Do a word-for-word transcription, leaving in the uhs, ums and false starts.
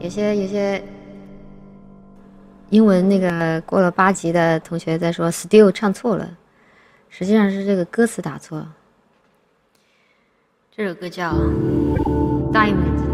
有些有些英文那个过了八级的同学在说 still 唱错了，实际上是这个歌词打错。这首歌叫《Diamond》。